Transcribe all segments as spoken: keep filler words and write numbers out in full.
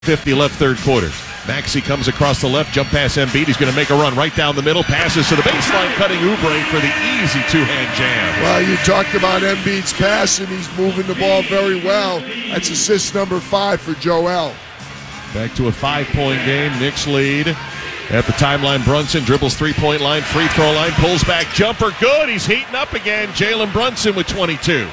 fifty left third quarter. Maxey comes across the left, jump pass Embiid. He's going to make a run right down the middle. Passes to the baseline, cutting Oubre for the easy two-hand jam. Well, you talked about Embiid's passing. He's moving the ball very well. That's assist number five for Joel. Back to a five-point game. Knicks lead. At the timeline, Brunson dribbles three-point line, free throw line, pulls back, jumper, good. He's heating up again. Jalen Brunson with twenty-two.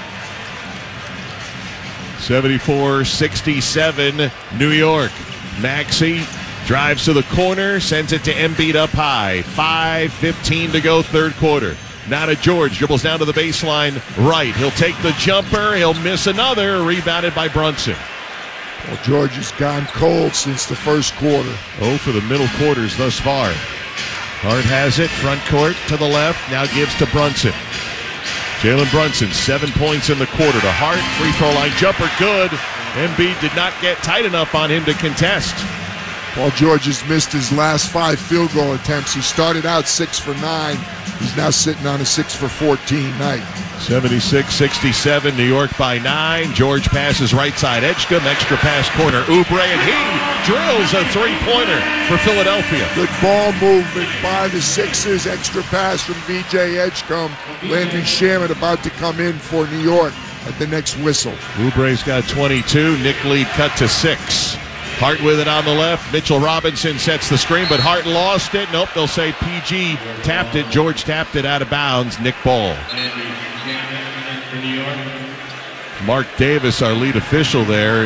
seventy-four sixty-seven, New York. Maxey drives to the corner, sends it to Embiid up high. five fifteen to go, third quarter. Now to George, dribbles down to the baseline right. He'll take the jumper, he'll miss another, rebounded by Brunson. Well, George has gone cold since the first quarter. Oh, for the middle quarters thus far. Hart has it, front court to the left, now gives to Brunson. Jalen Brunson, seven points in the quarter to Hart. Free throw line jumper, good. Embiid did not get tight enough on him to contest. Paul George has missed his last five field goal attempts. He started out six for nine. He's now sitting on a six for fourteen night. seventy-six sixty-seven, New York by nine. George passes right side Edgecombe, extra pass corner Oubre, and he drills a three-pointer for Philadelphia. Good ball movement by the Sixers. Extra pass from V J Edgecombe. Landry Shamet about to come in for New York at the next whistle. Oubre's got twenty-two. Nick lead cut to six. Hart with it on the left. Mitchell Robinson sets the screen, but Hart lost it. Nope, they'll say P G tapped it. George tapped it out of bounds. Nick Ball. Mark Davis, our lead official there.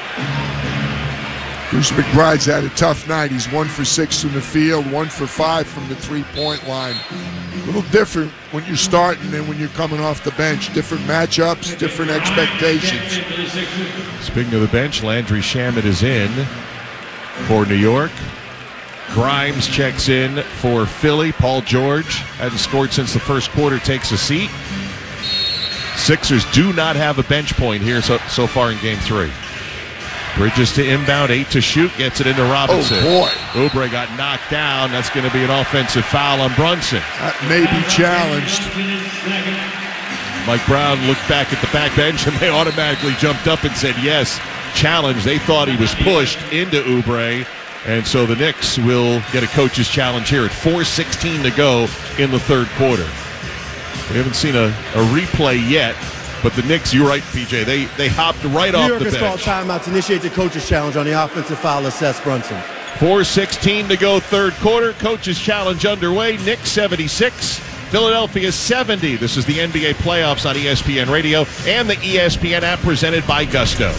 Bruce McBride's had a tough night. He's one for six from the field, one for five from the three-point line. A little different when you're starting and when you're coming off the bench. Different matchups, different expectations. Speaking of the bench, Landry Shamet is in for New York. Grimes checks in for Philly. Paul George hasn't scored since the first quarter, takes a seat. Sixers do not have a bench point here so, so far in game three. Bridges to inbound, eight to shoot, gets it into Robinson. Oh, boy. Oubre got knocked down. That's going to be an offensive foul on Brunson. That may be challenged. Mike Brown looked back at the back bench, and they automatically jumped up and said, yes, challenge. They thought he was pushed into Oubre, and so the Knicks will get a coach's challenge here at four sixteen to go in the third quarter. We haven't seen a, a replay yet. But the Knicks, you're right, P J, they they hopped right off the bench. New York has called timeout to initiate the coach's challenge on the offensive foul of Seth Brunson. four sixteen to go, third quarter. Coach's challenge underway. Knicks seventy-six, Philadelphia seventy. This is the N B A playoffs on E S P N Radio and the E S P N app presented by Gusto.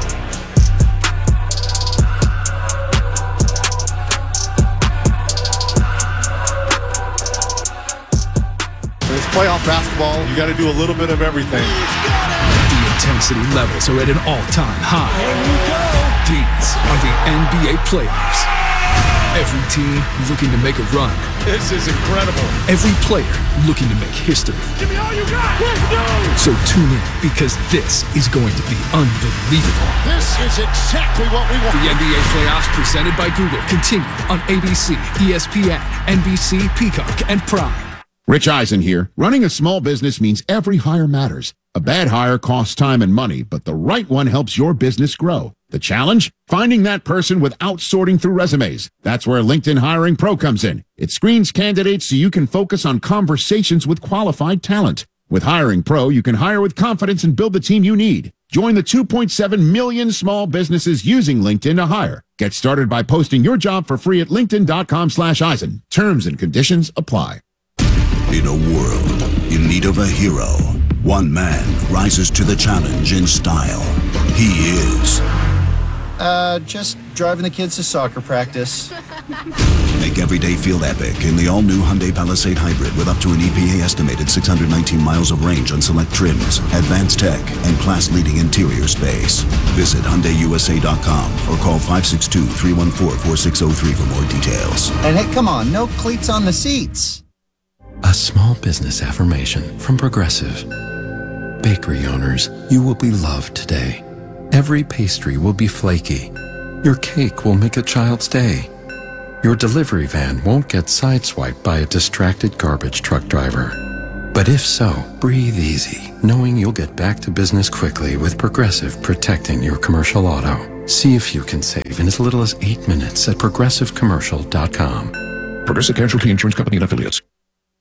It's playoff basketball. You got to do a little bit of everything. The intensity levels are at an all-time high. These are the N B A playoffs. Every team looking to make a run. This is incredible. Every player looking to make history. Give me all you got. Let's go. So tune in because this is going to be unbelievable. This is exactly what we want. The N B A playoffs presented by Google continue on A B C, E S P N, N B C, Peacock, and Prime. Rich Eisen here. Running a small business means every hire matters. A bad hire costs time and money, but the right one helps your business grow. The challenge? Finding that person without sorting through resumes. That's where LinkedIn Hiring Pro comes in. It screens candidates so you can focus on conversations with qualified talent. With Hiring Pro, you can hire with confidence and build the team you need. Join the two point seven million small businesses using LinkedIn to hire. Get started by posting your job for free at linkedin.com slash Eisen. Terms and conditions apply. In a world in need of a hero, one man rises to the challenge in style. He is... Uh, just driving the kids to soccer practice. Make every day feel epic in the all-new Hyundai Palisade Hybrid with up to an E P A-estimated six hundred nineteen miles of range on select trims, advanced tech, and class-leading interior space. Visit Hyundai U S A dot com or call five six two, three one four, four six zero three for more details. And hey, come on, no cleats on the seats. A small business affirmation from Progressive. Bakery owners, you will be loved today. Every pastry will be flaky. Your cake will make a child's day. Your delivery van won't get sideswiped by a distracted garbage truck driver. But if so, breathe easy, knowing you'll get back to business quickly with Progressive protecting your commercial auto. See if you can save in as little as eight minutes at progressive commercial dot com. Progressive Casualty Insurance Company and Affiliates.